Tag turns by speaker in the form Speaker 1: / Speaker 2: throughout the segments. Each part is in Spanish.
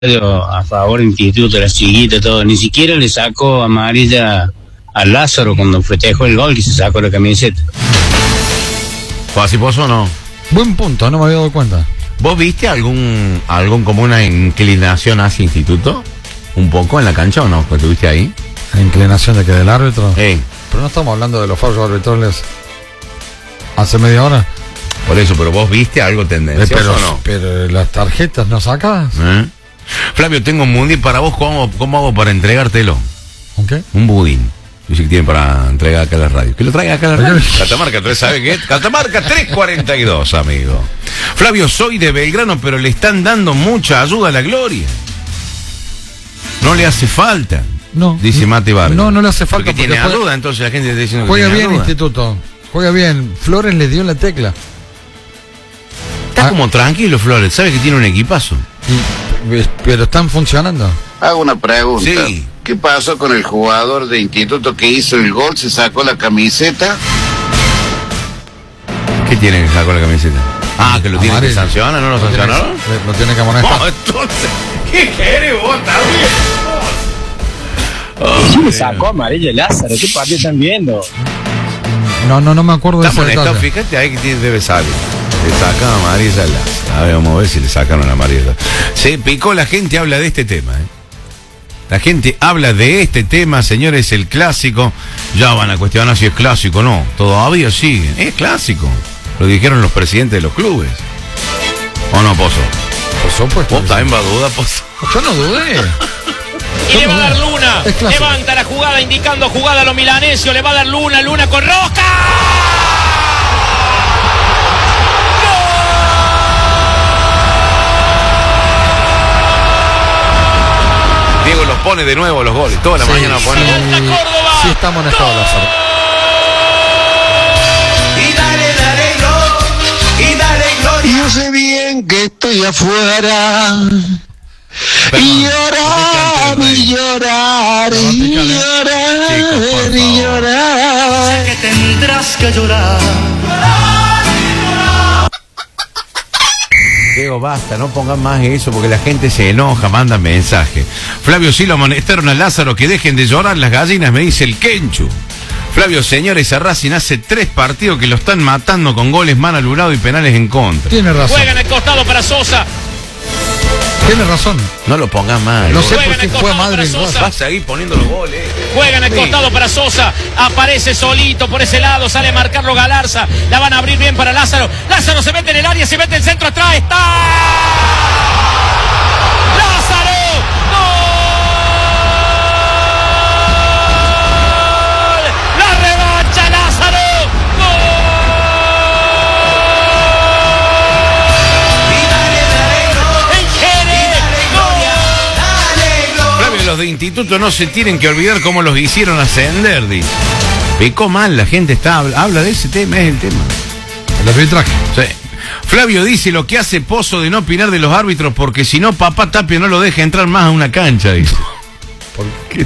Speaker 1: a favor del Instituto, las chiquitas, todo. Ni siquiera le sacó amarilla a Lázaro cuando festejó el gol, que se sacó la camiseta.
Speaker 2: ¿Fue así, Pozo, o no?
Speaker 3: Buen punto, no me había dado cuenta.
Speaker 2: ¿Vos viste algún como una inclinación hacia Instituto? ¿Un poco en la cancha o no? ¿Pues estuviste ahí?
Speaker 3: ¿La inclinación de que del árbitro?
Speaker 2: Pero
Speaker 3: no estamos hablando de los fallos arbitrales hace media hora.
Speaker 2: Por eso, pero vos viste algo tendencioso, ¿o no?
Speaker 3: Pero las tarjetas no sacas.
Speaker 2: Flavio, tengo un budín para vos. ¿Cómo hago para entregártelo?
Speaker 3: ¿Un qué?
Speaker 2: Un budín. Dice que tiene para entregar acá a la radio. Que lo traiga acá a la radio. Catamarca 3, ¿sabe qué? Catamarca 342, amigo. Flavio, soy de Belgrano, pero le están dando mucha ayuda a la Gloria. No le hace falta.
Speaker 3: No.
Speaker 2: Dice Mati Vargas.
Speaker 3: No le hace falta.
Speaker 2: Porque tiene ayuda, entonces la gente está diciendo que
Speaker 3: juega
Speaker 2: tiene
Speaker 3: bien
Speaker 2: ayuda.
Speaker 3: Instituto. Juega bien. Flores le dio la tecla.
Speaker 2: Está como tranquilo, Flores. Sabe que tiene un equipazo.
Speaker 3: Pero están funcionando.
Speaker 4: Hago una pregunta.
Speaker 2: Sí.
Speaker 4: ¿Qué pasó con el jugador de Instituto que hizo el gol? ¿Se sacó la camiseta?
Speaker 2: ¿Qué tiene que sacar con la camiseta? Que lo tiene que sancionar, ¿no lo sancionaron?
Speaker 3: Lo tiene que amonestar.
Speaker 2: No, entonces, ¿qué querés vos también?
Speaker 1: ¿Quién le sacó amarilla Lázaro? ¿Qué partido están viendo?
Speaker 3: No me acuerdo de ese detalle.
Speaker 2: Fíjate ahí que debe salir. Le sacan amarilla Lázaro. A ver, vamos a ver si le sacaron amarilla. Se picó, la gente habla de este tema, La gente habla de este tema, señores, el clásico. Ya van a cuestionar si es clásico o no. Todavía siguen. Es clásico. Lo dijeron los presidentes de los clubes. ¿O no, Pozo?
Speaker 3: Por supuesto.
Speaker 2: ¿Vos también va a dudar, Pozo?
Speaker 3: Yo no dudé.
Speaker 5: Y le va a dar Luna. Levanta la jugada, indicando jugada a los milanesios. Le va a dar Luna con Roca.
Speaker 2: Diego los pone de nuevo los goles. Toda la mañana pone.
Speaker 3: Sí, está amonestado Lázaro.
Speaker 6: Yo sé bien que estoy afuera. Y llorar, y llorar, y llorar, y llorar.
Speaker 7: Sé que tendrás que llorar.
Speaker 2: Diego, basta, no pongan más eso porque la gente se enoja, manda mensaje. Flavio, sí lo amonestaron a Lázaro, que dejen de llorar las gallinas, me dice el Kenchu. Flavio, señores, a Racing hace 3 partidos que lo están matando con goles mal anulados y penales en contra.
Speaker 3: Tiene razón.
Speaker 5: Juega en el costado para Sosa.
Speaker 3: Tiene razón.
Speaker 2: No lo pongan mal.
Speaker 3: No sé por qué fue madre en Rosa.
Speaker 2: Vas a seguir poniendo los goles.
Speaker 5: Juega en el costado para Sosa. Aparece solito por ese lado. Sale a marcarlo Galarza. La van a abrir bien para Lázaro. Lázaro se mete en el área. Se mete el centro atrás. ¡Está! ¡Lázaro! ¡Gol! ¡La revancha, Lázaro!
Speaker 2: Los de Instituto no se tienen que olvidar cómo los hicieron ascender, dice. Picó mal, la gente habla de ese tema, es el tema.
Speaker 3: El arbitraje.
Speaker 2: Sí. Flavio dice lo que hace Pozo de no opinar de los árbitros, porque si no, papá Tapia no lo deja entrar más a una cancha, dice.
Speaker 3: ¿Por qué?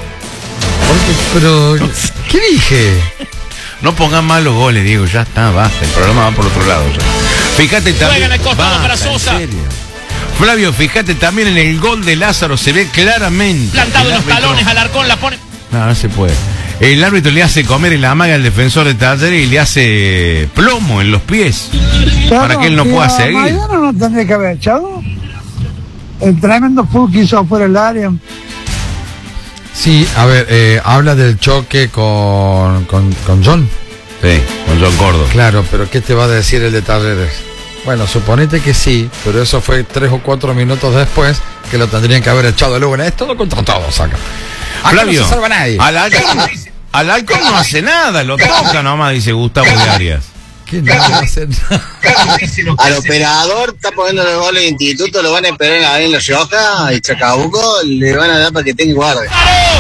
Speaker 3: Pero, ¿qué dije?
Speaker 2: No pongan más los goles, Diego, ya está, basta. El programa va por otro lado ya. Fíjate también.
Speaker 5: Juega en el costado para Sosa.
Speaker 2: En serio. Flavio, fíjate también en el gol de Lázaro, se ve claramente.
Speaker 5: Plantado en los talones, Alarcón la pone.
Speaker 2: No se puede. El árbitro le hace comer en la maga al defensor de Talleres y le hace plomo en los pies para que él no pueda seguir.
Speaker 8: Mañana no tendría que haber echado. El tremendo fútbol que hizo afuera del área.
Speaker 3: Sí, a ver, habla del choque con John.
Speaker 2: Sí, con John Córdoba.
Speaker 3: Claro, pero ¿qué te va a decir el de Talleres? Bueno, suponete que sí, pero eso fue 3 o 4 minutos después que lo tendrían que haber echado. Luego es todo contra todo, saca. Acá
Speaker 2: Flavio,
Speaker 3: no se salva nadie.
Speaker 2: Al halcón no hace nada, lo toca nomás, dice Gustavo de Arias.
Speaker 3: ¿Qué no va a hacer nada?
Speaker 6: Al operador está poniendo los goles de Instituto, lo van a esperar ahí en La Rioja y Chacabuco, le van a dar para que tenga guardia.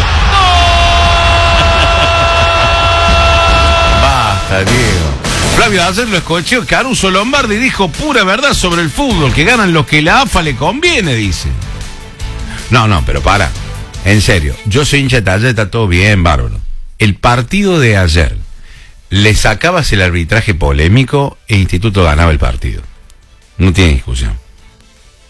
Speaker 2: Basta, Diego. Flavio, ayer lo escuché, Caruso Lombardi dijo pura verdad sobre el fútbol, que ganan los que la AFA le conviene, dice. No, pero para. En serio, yo soy hincha de Talleres, está todo bien, bárbaro. El partido de ayer, le sacabas el arbitraje polémico e Instituto ganaba el partido. No tiene discusión.